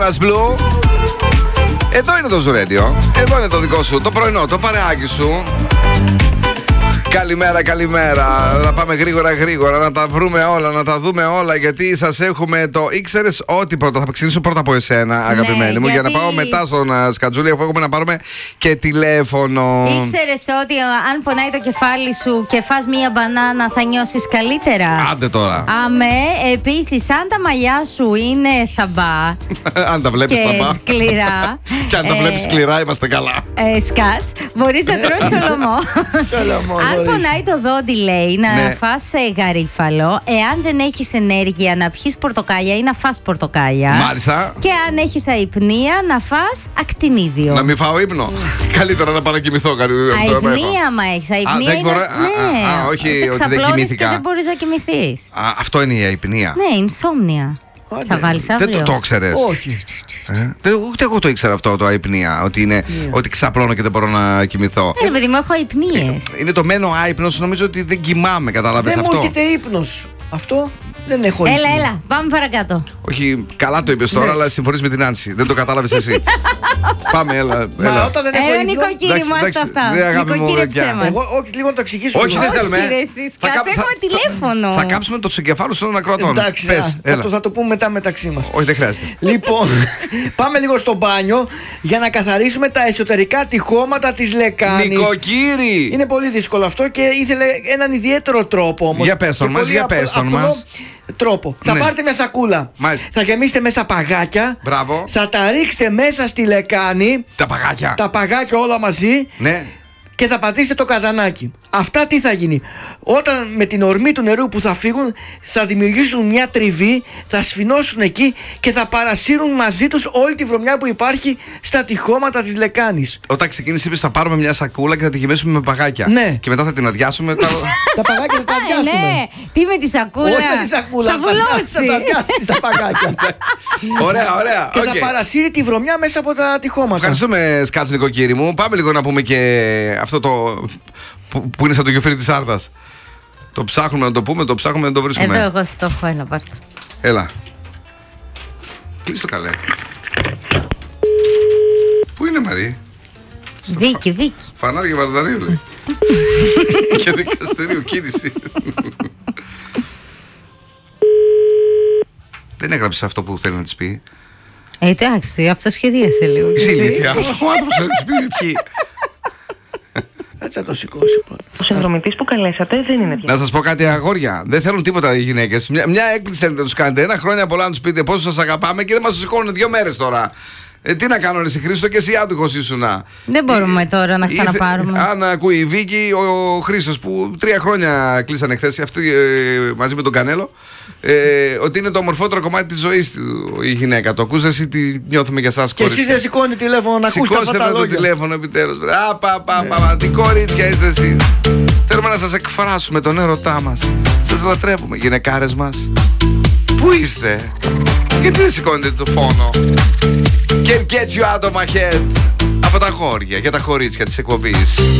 Blue. Εδώ είναι το Zoo Radio. Εδώ είναι το δικό σου, το πρωινό, το παρεάκι σου. Καλημέρα, καλημέρα. Να πάμε γρήγορα, να τα βρούμε όλα, να τα δούμε όλα. Γιατί σας έχουμε το ήξερες ότι πρώτα. Θα ξεκινήσω πρώτα από εσένα, αγαπημένη μου, για να πάω μετά στον Σκατζούλη, αφού έχουμε να πάρουμε και τηλέφωνο. Ήξερες ότι αν πονάει το κεφάλι σου και φας μία μπανάνα θα νιώσεις καλύτερα? Άντε τώρα. Αμέ, επίσης, αν τα μαλλιά σου είναι θαμπά. Αν τα βλέπεις θαμπά. Και σκληρά. Και αν τα βλέπεις σκληρά, είμαστε καλά. Σκάτς, μπορείς να τρως σολομό. Αν πονάει το δόντι, λέει, να φας γαρίφαλο. Εάν δεν έχεις ενέργεια, να πιεις πορτοκάλια ή να φας πορτοκάλια. Μάλιστα. Και αν έχεις αϊπνία, να φας ακτινίδιο. Να μην φάω ύπνο. Καλύτερα να παρακοιμηθώ. Αϊπνία, μα έχεις αϊπνία. Ναι, όχι ότι δεν κοιμήθηκα. Και δεν μπορείς να κοιμηθείς. Αυτό είναι η αϊπνία. Ναι, insomnia. Θα βάλεις αύριο. Δεν το ξέρεις? Όχι. Ούτε εγώ το ήξερα αυτό, το αϊπνία. Ότι είναι ότι ξαπλώνω και δεν μπορώ να κοιμηθώ. Παιδί μου, έχω αϊπνίες. Είναι το μένω άϊπνος, νομίζω ότι δεν κοιμάμαι, κατάλαβες αυτό? Δεν μου έρχεται ύπνος. Αυτό δεν έχω ύπνο. Έλα, πάμε παρακάτω. Όχι, καλά το είπες τώρα, αλλά συμφωνείς με την Άνση. Δεν το κατάλαβες εσύ. Πάμε, έλα. Μα όταν δεν έχω ύπνο. Νοικοκύρη μας αυτά. Νοικοκύρεψέ μας. Όχι, λίγο να το εξηγήσω. Όχι, δεν θέλουμε. Έχουμε τηλέφωνο. Θα κάψουμε το εγκεφάλου των ακροατών. Εντάξει, θα το πούμε μετά μεταξύ μας. Όχι, δεν χρειάζεται. Λοιπόν, πάμε λίγο στο μπάνιο για να καθαρίσουμε τα εσωτερικά τυχώματα της λεκάνης. Νοικοκύρη! Είναι πολύ δύσκολο αυτό και ήθελε έναν ιδιαίτερο τρόπο όμως. Για πες τον μας, τρόπο. Θα πάρετε μια σακούλα. Μάλιστα. Θα γεμίσετε μέσα παγάκια. Μπράβο. Θα τα ρίξετε μέσα στη λεκάνη. Τα παγάκια. Τα παγάκια όλα μαζί. Ναι. Και θα πατήσετε το καζανάκι. Αυτά τι θα γίνει? Όταν με την ορμή του νερού που θα φύγουν, θα δημιουργήσουν μια τριβή, θα σφινώσουν εκεί και θα παρασύρουν μαζί τους όλη τη βρωμιά που υπάρχει στα τυχώματα της λεκάνης. Όταν ξεκίνησε, είπες θα πάρουμε μια σακούλα και θα τη γεμίσουμε με παγάκια. Ναι. Και μετά θα την αδειάσουμε. Τα παγάκια θα τα αδειάσουμε. Ναι. Τι με τη σακούλα? Όχι με τη σακούλα. Θα βουλώσει. Θα τα αδειάσεις τα παγάκια. Ωραία. Και θα παρασύρει τη βρωμιά μέσα από τα τυχώματα. Ευχαριστούμε, Σκάτς, νοικοκύρη μου. Πάμε λίγο να πούμε και αυτό το. Που είναι σαν το γεφύρι της Άρτας. Το ψάχνουμε να το πούμε, το ψάχνουμε να το βρίσκουμε. Εδώ εγώ στο έχω, έλα πάρ' το. Έλα. Κλείς το καλέ. Πού είναι Μαρή? Βίκη. Φανάρια Βαρδαρίου λέει. Και δικαστηρίου κίνηση. Δεν έγραψε αυτό που θέλει να της πει. Εντάξει, αυτό σχεδίασε λίγο. Είσαι ηλίθια. Ο άνθρωπος να της πει ποιοι. Έτσι θα το σηκώσει πρώτα. Ο συνδρομητής που καλέσατε δεν είναι πια. Να σας πω κάτι, αγόρια. Δεν θέλουν τίποτα οι γυναίκες. Μια έκπληξη θέλετε να τους κάνετε. Ένα χρόνια πολλά να τους πείτε πόσο σας αγαπάμε και δεν μας το σηκώνουν 2 μέρες τώρα. Τι να κάνω, εσύ Χρήστο, και εσύ άτυχος ήσουνα. Δεν μπορούμε τώρα να ξαναπάρουμε. Αν ακούει η Βίκη, ο Χρήστος που 3 χρόνια κλείσανε χθες, αυτή μαζί με τον Κανέλο, ότι είναι το ομορφότερο κομμάτι της ζωής του η γυναίκα. Το ακούς εσύ, τι νιώθουμε για εσάς, και εσείς δεν σηκώνει τηλέφωνο να ακούσετε αυτά τα λόγια. Σηκώστε το τηλέφωνο επιτέλους. Τι κορίτσια είστε εσείς. Θέλουμε να σας εκφράσουμε τον έρωτά μας. Σας λατρεύουμε, γυναικάρες μας. Πού είστε? Γιατί δεν σηκώνετε το φόνο? Can't get you out of my head. Από τα χώρια για τα κορίτσια της εκπομπής.